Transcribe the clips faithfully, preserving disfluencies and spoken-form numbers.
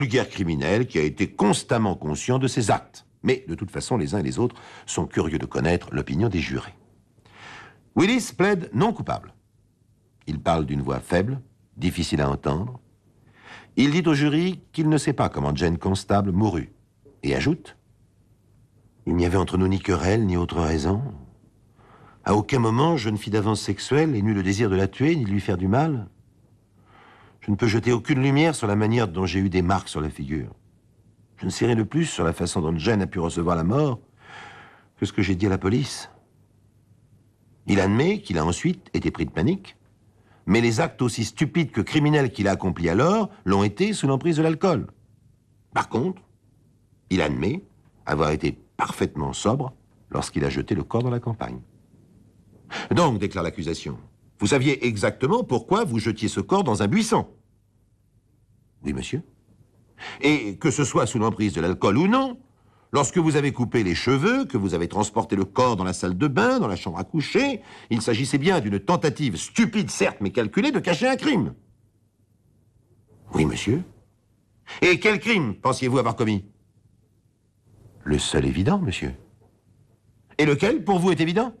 vulgaire criminel qui a été constamment conscient de ses actes. Mais de toute façon, les uns et les autres sont curieux de connaître l'opinion des jurés. Willis plaide non coupable. Il parle d'une voix faible, difficile à entendre. Il dit au jury qu'il ne sait pas comment Jane Constable mourut, et ajoute « Il n'y avait entre nous ni querelle, ni autre raison. À aucun moment je ne fis d'avance sexuelle et n'eus le désir de la tuer, ni de lui faire du mal. Je ne peux jeter aucune lumière sur la manière dont j'ai eu des marques sur la figure. Je ne sais rien de plus sur la façon dont Jane a pu recevoir la mort que ce que j'ai dit à la police. Il admet qu'il a ensuite été pris de panique, mais les actes aussi stupides que criminels qu'il a accomplis alors l'ont été sous l'emprise de l'alcool. Par contre, il admet avoir été parfaitement sobre lorsqu'il a jeté le corps dans la campagne. Donc, déclare l'accusation, vous saviez exactement pourquoi vous jetiez ce corps dans un buisson? Oui, monsieur. Et que ce soit sous l'emprise de l'alcool ou non, lorsque vous avez coupé les cheveux, que vous avez transporté le corps dans la salle de bain, dans la chambre à coucher, il s'agissait bien d'une tentative stupide, certes, mais calculée, de cacher un crime. Oui, monsieur. Et quel crime pensiez-vous avoir commis? Le seul évident, monsieur. Et lequel, pour vous, est évident?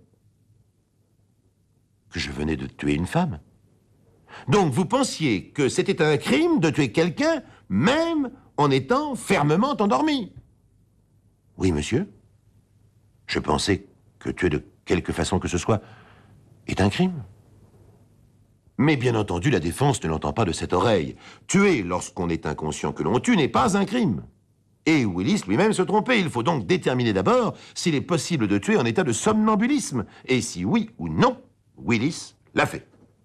Que je venais de tuer une femme. Donc vous pensiez que c'était un crime de tuer quelqu'un, même en étant fermement endormi? Oui, monsieur. Je pensais que tuer de quelque façon que ce soit est un crime. Mais bien entendu, la défense ne l'entend pas de cette oreille. Tuer lorsqu'on est inconscient que l'on tue n'est pas un crime. Et Willis lui-même se trompait. Il faut donc déterminer d'abord s'il est possible de tuer en état de somnambulisme. Et si oui ou non, Willis l'a fait.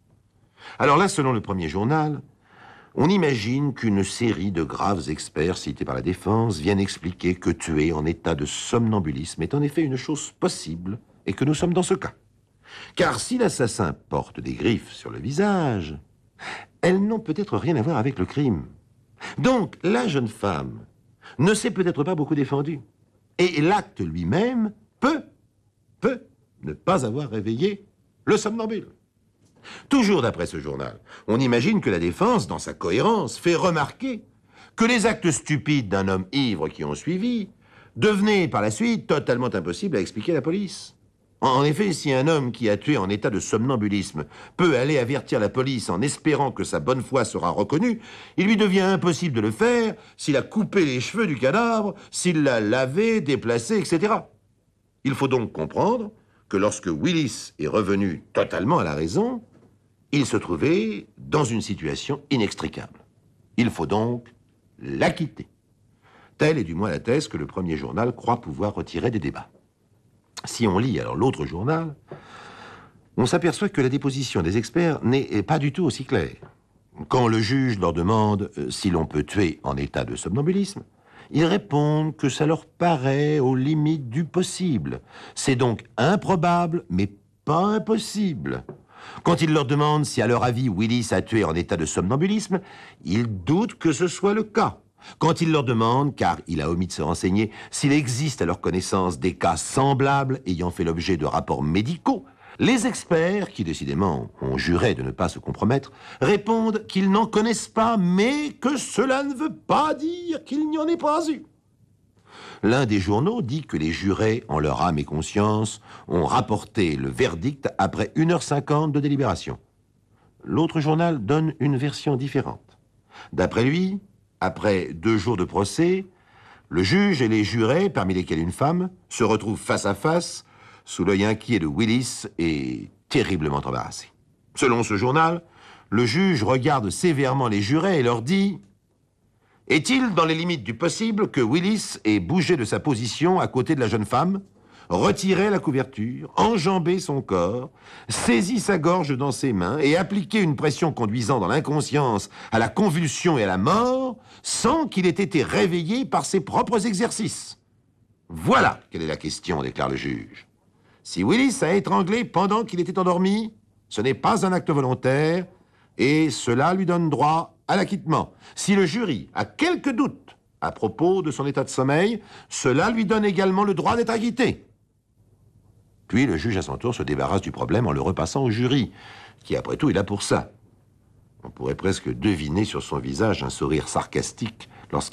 Alors là, selon le premier journal, on imagine qu'une série de graves experts cités par la défense viennent expliquer que tuer en état de somnambulisme est en effet une chose possible et que nous sommes dans ce cas. Car si l'assassin porte des griffes sur le visage, elles n'ont peut-être rien à voir avec le crime. Donc, la jeune femme ne s'est peut-être pas beaucoup défendue. Et l'acte lui-même peut, peut ne pas avoir réveillé le somnambule. Toujours d'après ce journal, on imagine que la défense, dans sa cohérence, fait remarquer que les actes stupides d'un homme ivre qui ont suivi devenaient par la suite totalement impossibles à expliquer à la police. En effet, si un homme qui a tué en état de somnambulisme peut aller avertir la police en espérant que sa bonne foi sera reconnue, il lui devient impossible de le faire s'il a coupé les cheveux du cadavre, s'il l'a lavé, déplacé, et cetera. Il faut donc comprendre que lorsque Willis est revenu totalement à la raison, il se trouvait dans une situation inextricable. Il faut donc l'acquitter. Telle est du moins la thèse que le premier journal croit pouvoir retirer des débats. Si on lit alors l'autre journal, on s'aperçoit que la déposition des experts n'est pas du tout aussi claire. Quand le juge leur demande euh, si l'on peut tuer en état de somnambulisme, ils répondent que ça leur paraît aux limites du possible. C'est donc improbable, mais pas impossible. Quand ils leur demandent si, à leur avis, Willis a tué en état de somnambulisme, ils doutent que ce soit le cas. Quand ils leur demandent, car il a omis de se renseigner, s'il existe à leur connaissance des cas semblables ayant fait l'objet de rapports médicaux, les experts, qui décidément ont juré de ne pas se compromettre, répondent qu'ils n'en connaissent pas, mais que cela ne veut pas dire qu'il n'y en ait pas eu. L'un des journaux dit que les jurés, en leur âme et conscience, ont rapporté le verdict après une heure cinquante de délibération. L'autre journal donne une version différente. D'après lui, après deux jours de procès, le juge et les jurés, parmi lesquels une femme, se retrouvent face à face, sous l'œil inquiet de Willis et terriblement embarrassé. Selon ce journal, le juge regarde sévèrement les jurés et leur dit « Est-il dans les limites du possible que Willis ait bougé de sa position à côté de la jeune femme, retiré la couverture, enjambé son corps, saisi sa gorge dans ses mains et appliqué une pression conduisant dans l'inconscience à la convulsion et à la mort, sans qu'il ait été réveillé par ses propres exercices? Voilà quelle est la question, déclare le juge. Si Willis a étranglé pendant qu'il était endormi, ce n'est pas un acte volontaire et cela lui donne droit à l'acquittement. Si le jury a quelques doutes à propos de son état de sommeil, cela lui donne également le droit d'être acquitté. » Puis le juge à son tour se débarrasse du problème en le repassant au jury, qui après tout est là pour ça. On pourrait presque deviner sur son visage un sourire sarcastique